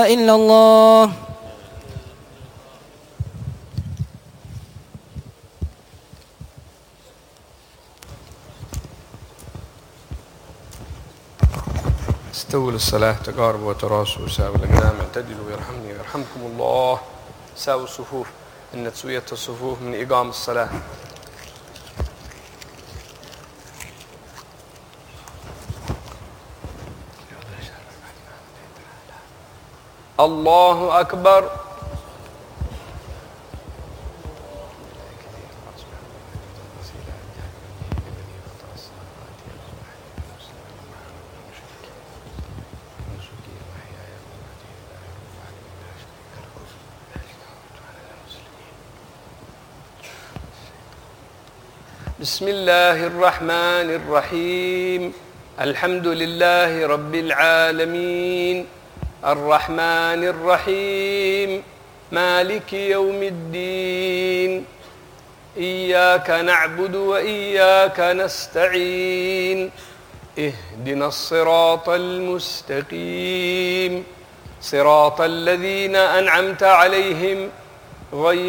إلا الله. استووا للصلاة، تقاربوا وتراصوا وساووا الأقدام، اعتدلوا يرحمني ويرحمكم الله. ساووا الصفوف، إن تسوية الصفوف من إقام الصلاة. الله أكبر. بسم الله الرحمن الرحيم. الحمد لله رب العالمين، الرحمن الرحيم، مالك يوم الدين، إياك نعبد وإياك نستعين، اهدنا الصراط المستقيم، صراط الذين أنعمت عليهم غير